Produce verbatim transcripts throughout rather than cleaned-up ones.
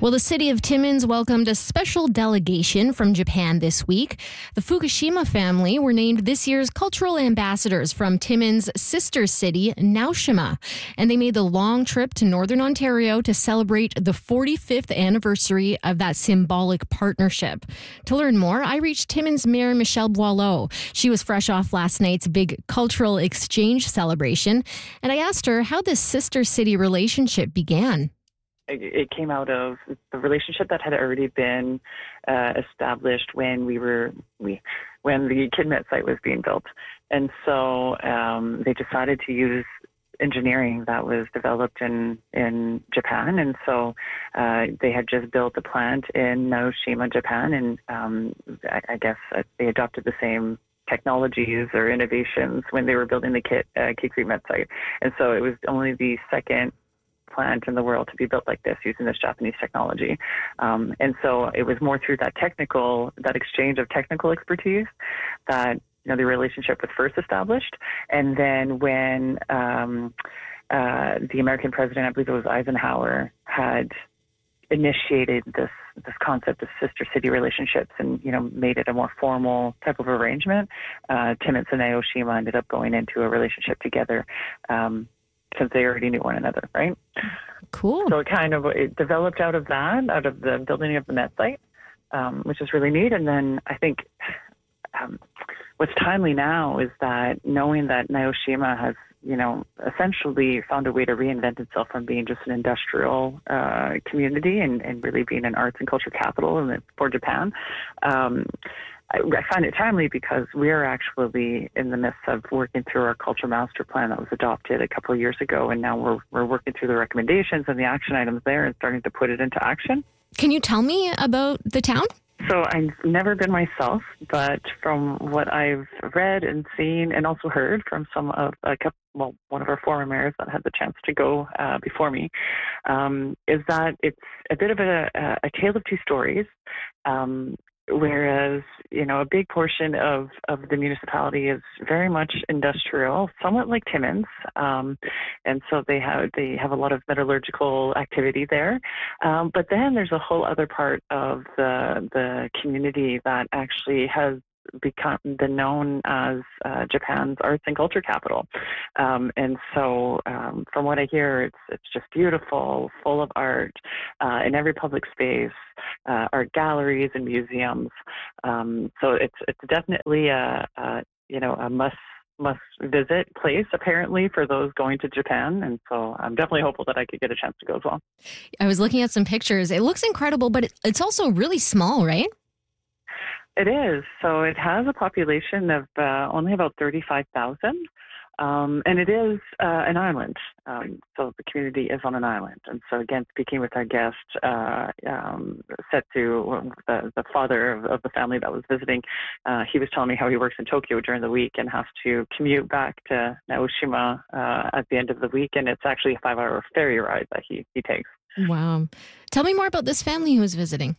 Well, the city of Timmins welcomed a special delegation from Japan this week. The Fukushima family were named this year's cultural ambassadors from Timmins' sister city, Naoshima. And they made the long trip to Northern Ontario to celebrate the forty-fifth anniversary of that symbolic partnership. To learn more, I reached Timmins Mayor Michelle Boileau. She was fresh off last night's big cultural exchange celebration, and I asked her how this sister city relationship began. It came out of the relationship that had already been uh, established when we were we when the Kidmet site was being built, and so um, they decided to use engineering that was developed in in Japan, and so uh, they had just built a plant in Naoshima, Japan, and um, I, I guess they adopted the same technologies or innovations when they were building the Kit uh, Kikrit site, and so it was only the second plant in the world to be built like this using this Japanese technology. Um, and so it was more through that technical, that exchange of technical expertise that, you know, the relationship was first established. And then when um, uh, the American president, I believe it was Eisenhower, had initiated this this concept of sister city relationships and, you know, made it a more formal type of arrangement, uh, Timmins and Naoshima ended up going into a relationship together. Um, since they already knew one another, right? Cool. So it kind of it developed out of that, out of the building of the Met site, um, which is really neat. And then I think um, what's timely now is that knowing that Naoshima has, you know, essentially found a way to reinvent itself from being just an industrial uh, community and, and really being an arts and culture capital in the, for Japan. Um, I find it timely because we are actually in the midst of working through our culture master plan that was adopted a couple of years ago, and now we're we're working through the recommendations and the action items there and starting to put it into action. Can you tell me about the town? So I've never been myself, but from what I've read and seen and also heard from some of a couple, well, one of our former mayors that had the chance to go uh, before me, um, is that it's a bit of a, a tale of two stories. Um, Whereas, you know, a big portion of, of the municipality is very much industrial, somewhat like Timmins, um, and so they have they have a lot of metallurgical activity there. Um, but then there's a whole other part of the the community that actually has become been known as uh, Japan's arts and culture capital, um, and so um, from what I hear, it's it's just beautiful, full of art uh, in every public space, uh, art galleries and museums. Um, so it's it's definitely a, a you know a must must visit place apparently for those going to Japan, and so I'm definitely hopeful that I could get a chance to go as well. I was looking at some pictures. It looks incredible, but it, it's also really small, right? It is. So it has a population of uh, only about thirty-five thousand, um, and it is uh, an island. Um, so the community is on an island. And so, again, speaking with our guest, uh, um, Setsu, the, the father of, of the family that was visiting, uh, he was telling me how he works in Tokyo during the week and has to commute back to Naoshima uh, at the end of the week. And it's actually a five-hour ferry ride that he, he takes. Wow. Tell me more about this family who was visiting.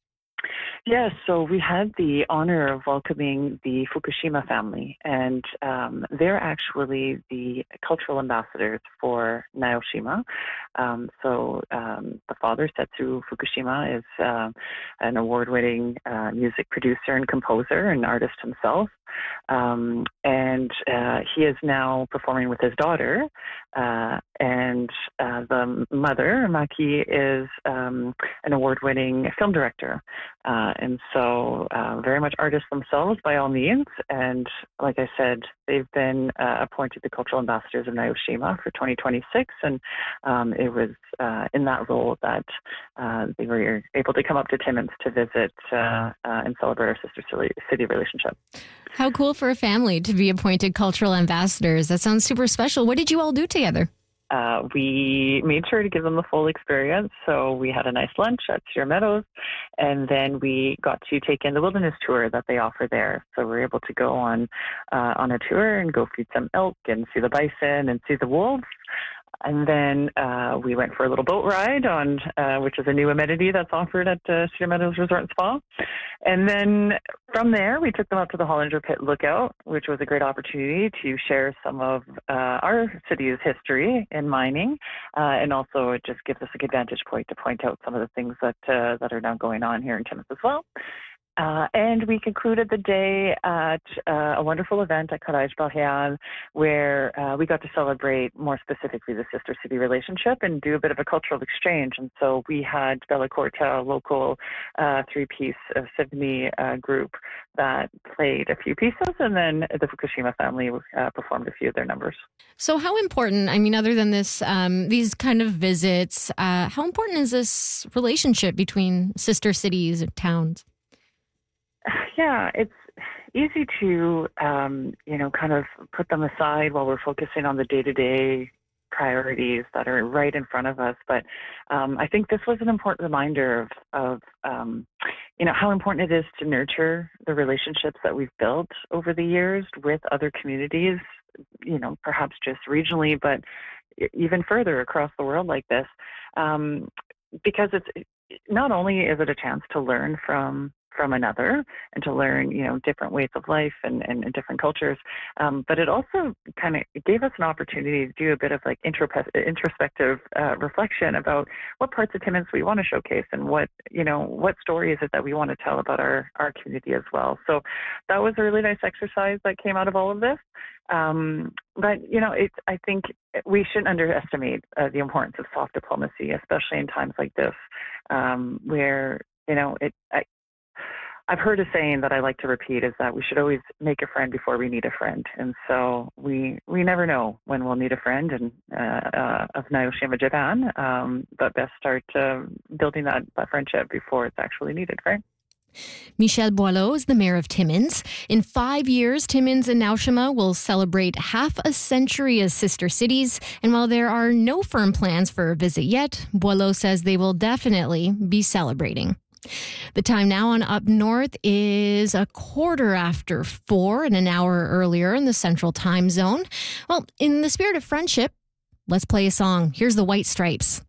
Yes, so we had the honor of welcoming the Fukushima family, and um, they're actually the cultural ambassadors for Naoshima. Um, so um, the father, Setsu Fukushima, is uh, an award-winning uh, music producer and composer and artist himself. Um, and uh, he is now performing with his daughter, uh, and uh, the mother, Maki, is um, an award-winning film director. Uh, and so uh, very much artists themselves by all means. And like I said, they've been uh, appointed the cultural ambassadors of Naoshima for twenty twenty-six. And um, it was uh, in that role that uh, they were able to come up to Timmins to visit uh, uh, and celebrate our sister city relationship. How cool for a family to be appointed cultural ambassadors. That sounds super special. What did you all do together? Uh, we made sure to give them the full experience. So we had a nice lunch at Sierra Meadows, and then we got to take in the wilderness tour that they offer there. So we were able to go on uh, on a tour and go feed some elk and see the bison and see the wolves. and then uh, we went for a little boat ride on, uh, which is a new amenity that's offered at uh, Cedar Meadows Resort and Spa. And then from there, we took them up to the Hollinger Pit Lookout, which was a great opportunity to share some of uh, our city's history in mining. Uh, and also it just gives us a good vantage point to point out some of the things that uh, that are now going on here in Timmins as well. Uh, and we concluded the day at uh, a wonderful event at Collège Boréal, where uh, we got to celebrate more specifically the sister city relationship and do a bit of a cultural exchange. And so we had Bella Corta, a local uh, three-piece uh, symphony uh, group that played a few pieces, and then the Fukushima family uh, performed a few of their numbers. So how important, I mean, other than this, um, these kind of visits, uh, how important is this relationship between sister cities and towns? Yeah, it's easy to, um, you know, kind of put them aside while we're focusing on the day-to-day priorities that are right in front of us. But um, I think this was an important reminder of, of um, you know, how important it is to nurture the relationships that we've built over the years with other communities, you know, perhaps just regionally, but even further across the world like this, um, because it's not only is it a chance to learn from from another and to learn, you know, different ways of life and, and, and different cultures. Um, but it also kind of gave us an opportunity to do a bit of like introspective uh, reflection about what parts of Timmins we want to showcase and what, you know, what story is it that we want to tell about our, our community as well. So that was a really nice exercise that came out of all of this. Um, but, you know, it, I think we shouldn't underestimate uh, the importance of soft diplomacy, especially in times like this, um, where, you know, it, I, I've heard a saying that I like to repeat is that we should always make a friend before we need a friend. And so we we never know when we'll need a friend and uh, uh, of Naoshima, Japan, um, but best start uh, building that, that friendship before it's actually needed, right? Michelle Boileau is the mayor of Timmins. In five years, Timmins and Naoshima will celebrate half a century as sister cities. And while there are no firm plans for a visit yet, Boileau says they will definitely be celebrating. The time now on Up North is a quarter after four and an hour earlier in the Central Time Zone. Well, in the spirit of friendship, let's play a song. Here's the White Stripes.